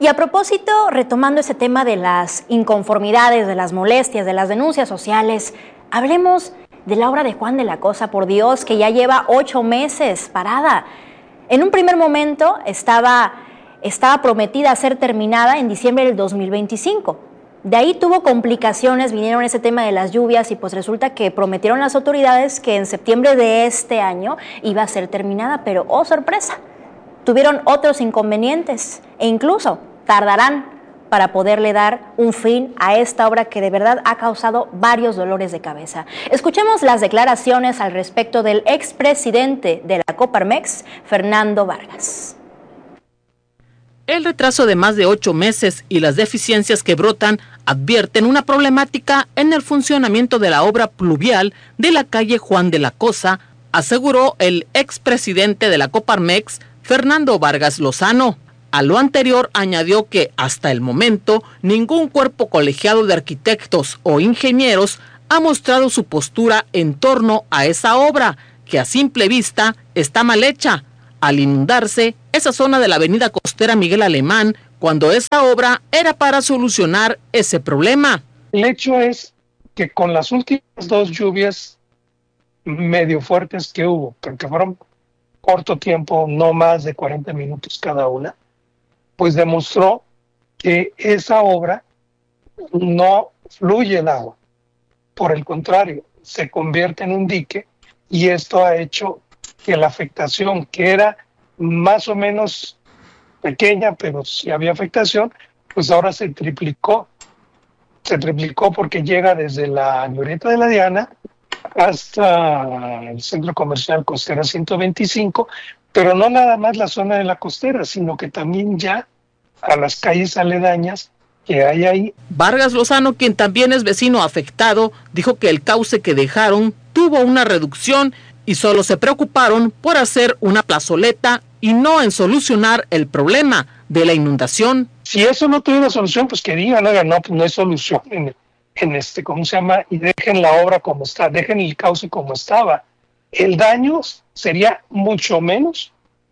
Y a propósito, retomando ese tema de las inconformidades, de las molestias, de las denuncias sociales, hablemos de la obra de Juan de la Cosa, por Dios, que ya lleva 8 meses parada. En un primer momento estaba prometida a ser terminada en diciembre del 2025. De ahí tuvo complicaciones, vinieron ese tema de las lluvias y pues resulta que prometieron las autoridades que en septiembre de este año iba a ser terminada, pero ¡oh, sorpresa! Tuvieron otros inconvenientes e incluso tardarán para poderle dar un fin a esta obra que de verdad ha causado varios dolores de cabeza. Escuchemos las declaraciones al respecto del expresidente de la Coparmex, Fernando Vargas. El retraso de más de 8 meses y las deficiencias que brotan advierten una problemática en el funcionamiento de la obra pluvial de la calle Juan de la Cosa, aseguró el expresidente de la Coparmex, Fernando Vargas Lozano. A lo anterior añadió que hasta el momento ningún cuerpo colegiado de arquitectos o ingenieros ha mostrado su postura en torno a esa obra, que a simple vista está mal hecha, al inundarse esa zona de la avenida costera Miguel Alemán, cuando esa obra era para solucionar ese problema. El hecho es que con las últimas 2 lluvias medio fuertes que hubo, porque fueron corto tiempo, no más de 40 minutos cada una, pues demostró que esa obra no fluye el agua. Por el contrario, se convierte en un dique y esto ha hecho que la afectación, que era más o menos pequeña, pero sí había afectación, pues ahora se triplicó. Se triplicó porque llega desde la glorieta de la Diana hasta el centro comercial Costera 125, pero no nada más la zona de la costera, sino que también ya a las calles aledañas que hay ahí. Vargas Lozano, quien también es vecino afectado, dijo que el cauce que dejaron tuvo una reducción y solo se preocuparon por hacer una plazoleta y no en solucionar el problema de la inundación. Si eso no tuviera solución, pues que digan, oigan, no, pues no hay solución ¿cómo se llama? Y dejen la obra como está, dejen el cauce como estaba. El daño sería mucho menos,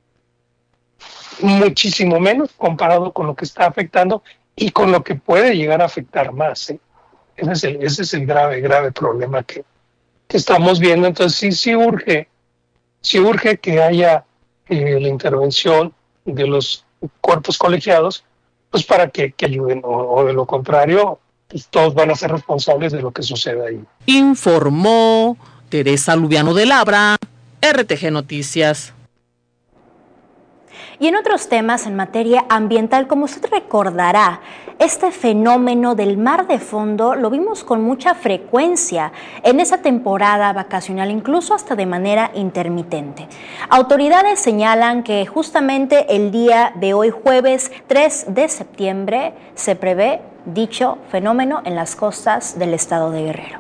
muchísimo menos comparado con lo que está afectando y con lo que puede llegar a afectar más, ¿eh? Ese es el grave problema que estamos viendo. Entonces sí urge que haya la intervención de los cuerpos colegiados, pues para que ayuden, o de lo contrario, pues todos van a ser responsables de lo que suceda ahí. Informó Teresa Lubiano de Labra, RTG Noticias. Y en otros temas en materia ambiental, como usted recordará, este fenómeno del mar de fondo lo vimos con mucha frecuencia en esa temporada vacacional, incluso hasta de manera intermitente. Autoridades señalan que justamente el día de hoy, jueves 3 de septiembre, se prevé dicho fenómeno en las costas del estado de Guerrero.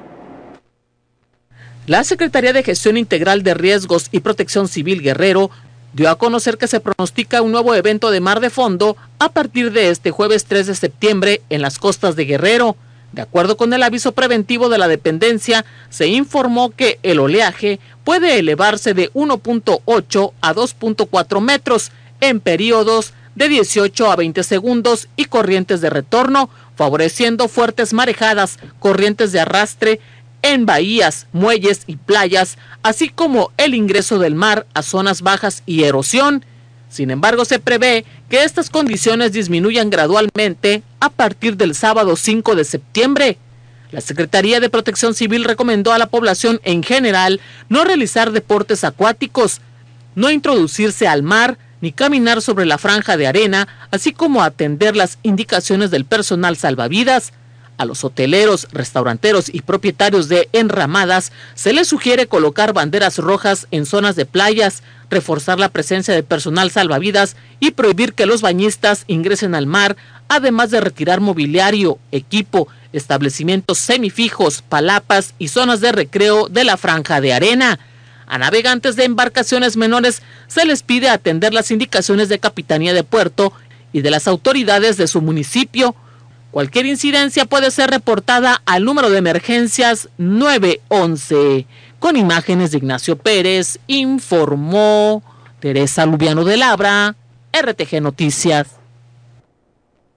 La Secretaría de Gestión Integral de Riesgos y Protección Civil Guerrero dio a conocer que se pronostica un nuevo evento de mar de fondo a partir de este jueves 3 de septiembre en las costas de Guerrero. De acuerdo con el aviso preventivo de la dependencia, se informó que el oleaje puede elevarse de 1.8 a 2.4 metros en periodos de 18 a 20 segundos y corrientes de retorno, favoreciendo fuertes marejadas, corrientes de arrastre en bahías, muelles y playas, así como el ingreso del mar a zonas bajas y erosión. Sin embargo, se prevé que estas condiciones disminuyan gradualmente a partir del sábado 5 de septiembre. La Secretaría de Protección Civil recomendó a la población en general no realizar deportes acuáticos, no introducirse al mar ni caminar sobre la franja de arena, así como atender las indicaciones del personal salvavidas. A los hoteleros, restauranteros y propietarios de enramadas se les sugiere colocar banderas rojas en zonas de playas, reforzar la presencia de personal salvavidas y prohibir que los bañistas ingresen al mar, además de retirar mobiliario, equipo, establecimientos semifijos, palapas y zonas de recreo de la franja de arena. A navegantes de embarcaciones menores se les pide atender las indicaciones de Capitanía de Puerto y de las autoridades de su municipio. Cualquier incidencia puede ser reportada al número de emergencias 911. Con imágenes de Ignacio Pérez, informó Teresa Lubiano de Labra, RTG Noticias.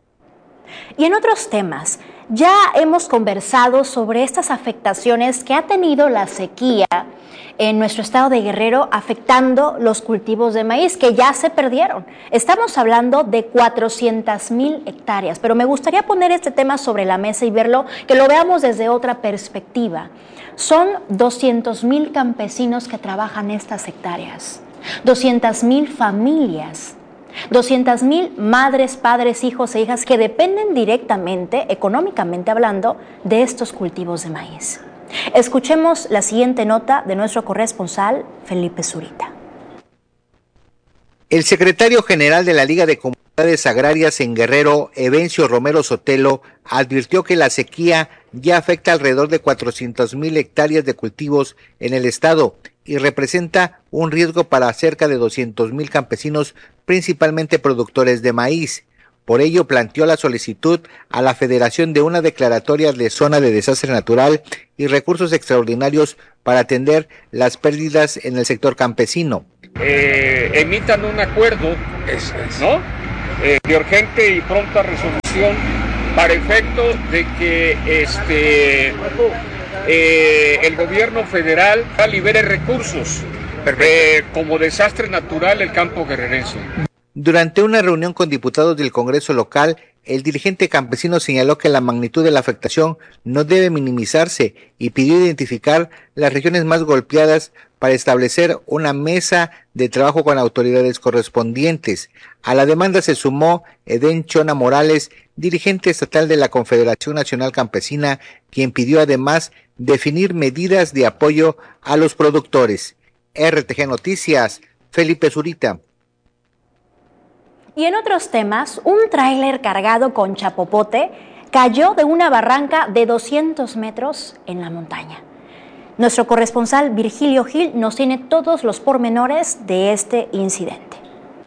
Y en otros temas, ya hemos conversado sobre estas afectaciones que ha tenido la sequía en nuestro estado de Guerrero, afectando los cultivos de maíz que ya se perdieron. Estamos hablando de 400,000 hectáreas, pero me gustaría poner este tema sobre la mesa y verlo, que lo veamos desde otra perspectiva. Son 200,000 campesinos que trabajan estas hectáreas, 200,000 familias, 200,000 madres, padres, hijos e hijas que dependen directamente, económicamente hablando, de estos cultivos de maíz. Escuchemos la siguiente nota de nuestro corresponsal, Felipe Zurita. El secretario general de la Liga de Comunidades Agrarias en Guerrero, Evencio Romero Sotelo, advirtió que la sequía ya afecta alrededor de 400,000 hectáreas de cultivos en el estado y representa un riesgo para cerca de 200,000 campesinos, principalmente productores de maíz. Por ello, planteó la solicitud a la Federación de una declaratoria de zona de desastre natural y recursos extraordinarios para atender las pérdidas en el sector campesino. Emitan un acuerdo, ¿no? De urgente y pronta resolución para efecto de que el gobierno federal libere recursos como desastre natural el campo guerrerense. Durante una reunión con diputados del Congreso local, el dirigente campesino señaló que la magnitud de la afectación no debe minimizarse y pidió identificar las regiones más golpeadas para establecer una mesa de trabajo con autoridades correspondientes. A la demanda se sumó Edén Chona Morales, dirigente estatal de la Confederación Nacional Campesina, quien pidió además definir medidas de apoyo a los productores. RTG Noticias, Felipe Zurita. Y en otros temas, un tráiler cargado con chapopote cayó de una barranca de 200 metros en la montaña. Nuestro corresponsal Virgilio Gil nos tiene todos los pormenores de este incidente.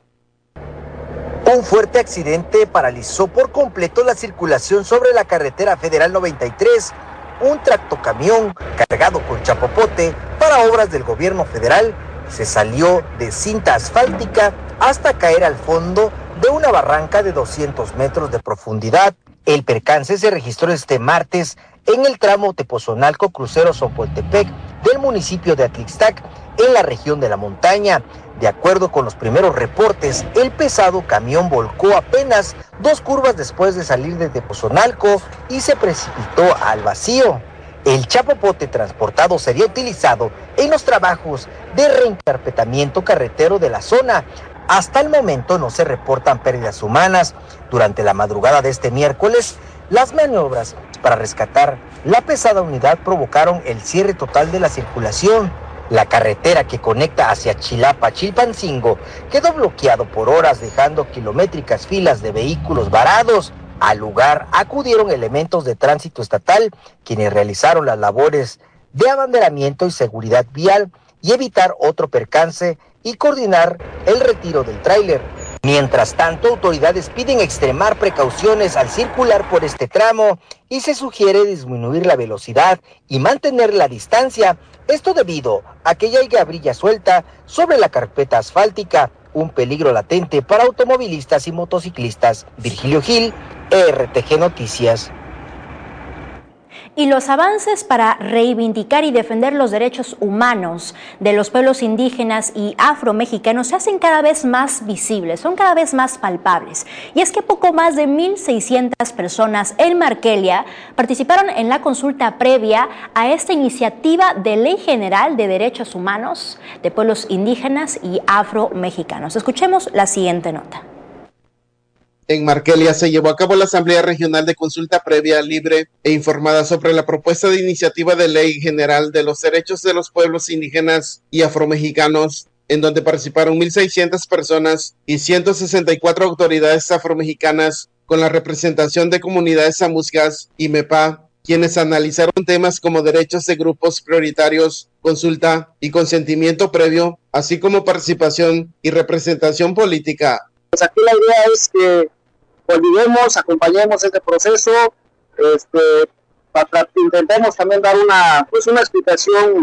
Un fuerte accidente paralizó por completo la circulación sobre la carretera federal 93. Un tractocamión cargado con chapopote para obras del gobierno federal se salió de cinta asfáltica hasta caer al fondo de una barranca de 200 metros de profundidad. El percance se registró este martes en el tramo Tepozonalco Crucero Zompoltepec del municipio de Atlixtac, en la región de la montaña. De acuerdo con los primeros reportes, el pesado camión volcó apenas 2 curvas después de salir de Tepozonalco y se precipitó al vacío. El chapopote transportado sería utilizado en los trabajos de reencarpetamiento carretero de la zona. Hasta el momento no se reportan pérdidas humanas. Durante la madrugada de este miércoles, las maniobras para rescatar la pesada unidad provocaron el cierre total de la circulación. La carretera que conecta hacia Chilapa, Chilpancingo, quedó bloqueado por horas, dejando kilométricas filas de vehículos varados. Al lugar acudieron elementos de tránsito estatal, quienes realizaron las labores de abanderamiento y seguridad vial y evitar otro percance y coordinar el retiro del tráiler. Mientras tanto, autoridades piden extremar precauciones al circular por este tramo y se sugiere disminuir la velocidad y mantener la distancia. Esto debido a que ya hay gabrilla suelta sobre la carpeta asfáltica, un peligro latente para automovilistas y motociclistas. Virgilio Gil, RTG Noticias. Y los avances para reivindicar y defender los derechos humanos de los pueblos indígenas y afromexicanos se hacen cada vez más visibles, son cada vez más palpables. Y es que poco más de 1,600 personas en Markelia participaron en la consulta previa a esta iniciativa de Ley General de Derechos Humanos de pueblos indígenas y afromexicanos. Escuchemos la siguiente nota. En Markelia se llevó a cabo la Asamblea Regional de Consulta Previa, Libre e Informada sobre la propuesta de iniciativa de Ley General de los Derechos de los Pueblos Indígenas y Afromexicanos, en donde participaron 1,600 personas y 164 autoridades afromexicanas con la representación de comunidades amuzgas y MEPA, quienes analizaron temas como derechos de grupos prioritarios, consulta y consentimiento previo, así como participación y representación política. Pues aquí la idea es que olvidemos, acompañemos este proceso, intentemos también dar una explicación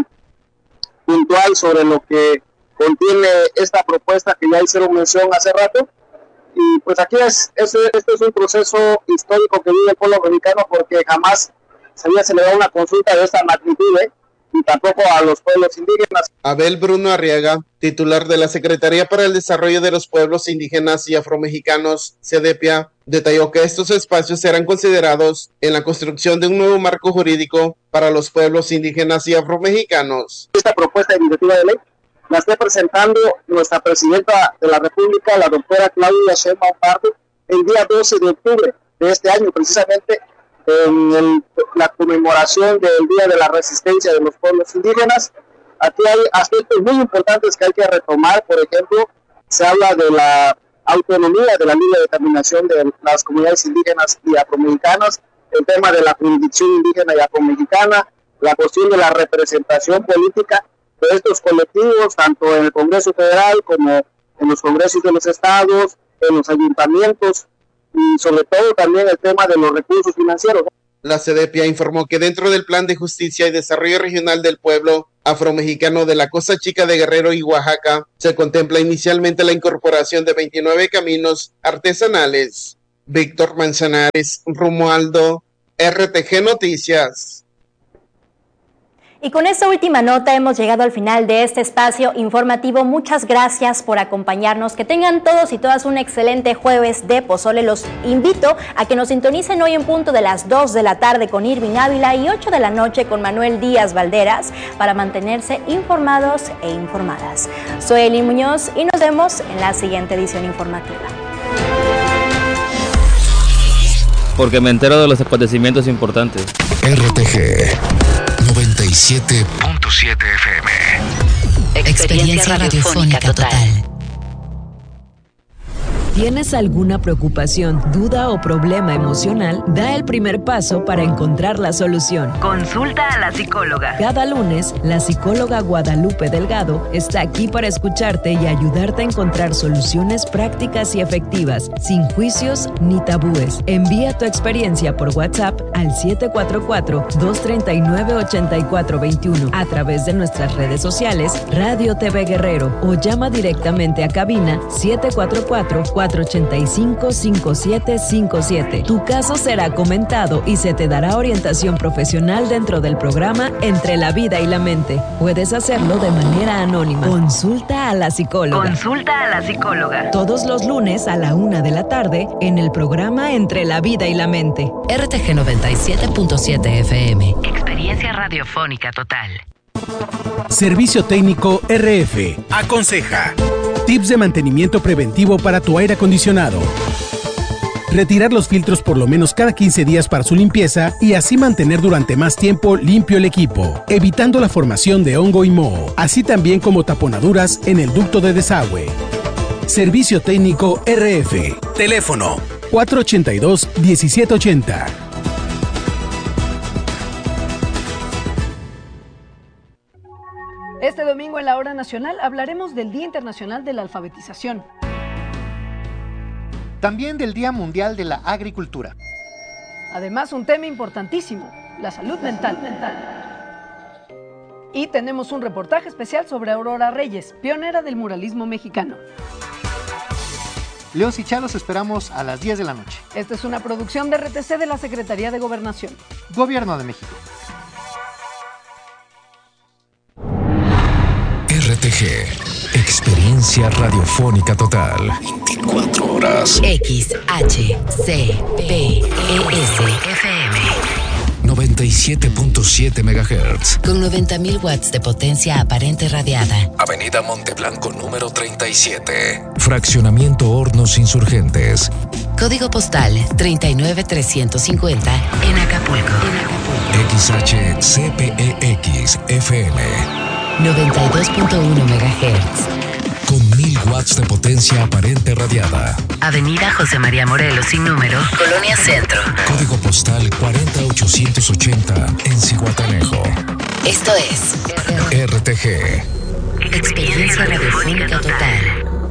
puntual sobre lo que contiene esta propuesta que ya hicieron mención hace rato, Y pues aquí este es un proceso histórico que vive el pueblo mexicano, porque jamás se había celebrado una consulta de esta magnitud, y tampoco a los pueblos indígenas. Abel Bruno Arriaga, titular de la Secretaría para el Desarrollo de los Pueblos Indígenas y Afromexicanos, CEDEPIA, detalló que estos espacios serán considerados en la construcción de un nuevo marco jurídico para los pueblos indígenas y afromexicanos. Esta propuesta de iniciativa de ley la está presentando nuestra presidenta de la República, la doctora Claudia Sheinbaum Pardo, el día 12 de octubre de este año, precisamente en la conmemoración del Día de la Resistencia de los Pueblos Indígenas. Aquí hay aspectos muy importantes que hay que retomar. Por ejemplo, se habla de la autonomía, de la libre determinación de las comunidades indígenas y afromexicanas, el tema de la jurisdicción indígena y afromexicana, la cuestión de la representación política de estos colectivos, tanto en el Congreso Federal como en los congresos de los estados, en los ayuntamientos, y sobre todo también el tema de los recursos financieros. La CEDEPIA informó que dentro del Plan de Justicia y Desarrollo Regional del Pueblo Afromexicano de la Costa Chica de Guerrero y Oaxaca, se contempla inicialmente la incorporación de 29 caminos artesanales. Víctor Manzanares, Romualdo, RTG Noticias. Y con esta última nota hemos llegado al final de este espacio informativo. Muchas gracias por acompañarnos. Que tengan todos y todas un excelente jueves de pozole. Los invito a que nos sintonicen hoy en punto de las 2 de la tarde con Irving Ávila y 8 de la noche con Manuel Díaz Valderas para mantenerse informados e informadas. Soy Elin Muñoz y nos vemos en la siguiente edición informativa. Porque me entero de los acontecimientos importantes. RTG 97.7 FM. Experiencia radiofónica total. ¿Tienes alguna preocupación, duda o problema emocional? Da el primer paso para encontrar la solución. Consulta a la psicóloga. Cada lunes, la psicóloga Guadalupe Delgado está aquí para escucharte y ayudarte a encontrar soluciones prácticas y efectivas, sin juicios ni tabúes. Envía tu experiencia por WhatsApp al 744-239-8421 a través de nuestras redes sociales, Radio TV Guerrero, o llama directamente a cabina 744-485-5757. Tu caso será comentado y se te dará orientación profesional dentro del programa Entre la Vida y la Mente. Puedes hacerlo de manera anónima. Consulta a la psicóloga. Consulta a la psicóloga. Todos los lunes a la 1 de la tarde en el programa Entre la Vida y la Mente. RTG 97.7 FM. Experiencia radiofónica total. Servicio Técnico RF. Aconseja. Tips de mantenimiento preventivo para tu aire acondicionado. Retirar los filtros por lo menos cada 15 días para su limpieza y así mantener durante más tiempo limpio el equipo, evitando la formación de hongo y moho, así también como taponaduras en el ducto de desagüe. Servicio Técnico RF. Teléfono 482-1780. Este domingo en la Hora Nacional hablaremos del Día Internacional de la Alfabetización. También del Día Mundial de la Agricultura. Además, un tema importantísimo, la salud mental. Y tenemos un reportaje especial sobre Aurora Reyes, pionera del muralismo mexicano. León Sichá, los esperamos a las 10 de la noche. Esta es una producción de RTC de la Secretaría de Gobernación. Gobierno de México. RTG, experiencia radiofónica total. 24 horas. XHCPES-FM 97.7 MHz. con 90.000 watts de potencia aparente radiada. Avenida Monteblanco número 37. Fraccionamiento Hornos Insurgentes. Código postal 39350 en Acapulco. XHCPEX-FM 92.1 MHz. Con 1000 watts de potencia aparente radiada. Avenida José María Morelos sin número, Colonia Centro. Código postal 40880 en Zihuatanejo. Esto es RTG. Experiencia radiofónica total.